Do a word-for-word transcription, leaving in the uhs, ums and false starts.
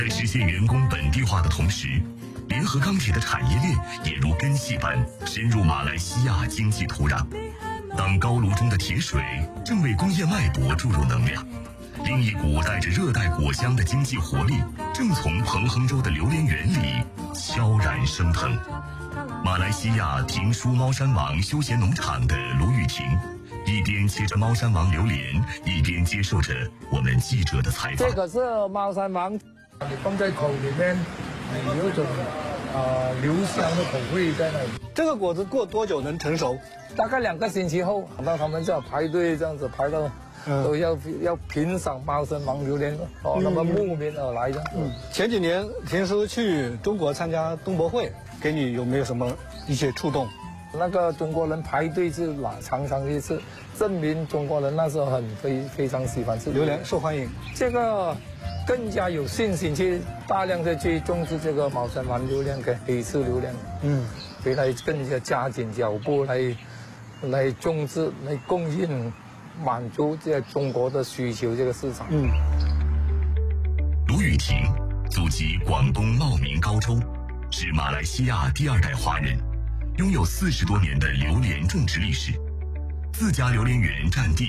在实现员工本地化的同时，联合钢铁的产业链也如根系般深入马来西亚经济土壤。当高炉中的铁水正为工业脉搏注入能量，另一股带着热带果香的经济活力正从彭亨州的榴莲园里悄然升腾。马来西亚评书猫山王休闲农场的卢雨婷，一边切着猫山王榴莲，一边接受着我们记者的采访。 这个是猫山王，你放在口里面，有一种呃留香的口味在那里。 这个果子过多久能成熟？ 大概两个星期后，那他们就要排队这样子排到，嗯、都要要品赏猫山王榴莲哦，那么慕名而来的。 嗯，前几年平叔去中国参加东博会，给你有没有什么一些触动？ 那个中国人排队是哪常常一次，证明中国人那时候很非非常喜欢吃榴莲，受欢迎。 这个更加有信心去大量的去种植这个猫山王榴莲跟黑刺榴莲，嗯，回来更加加紧脚步来来种植，来供应，满足这中国的需求这个市场。嗯， 卢雨婷祖籍广东茂名高州，是马来西亚第二代华人，拥有四十多年的榴莲种植历史，自家榴莲园占地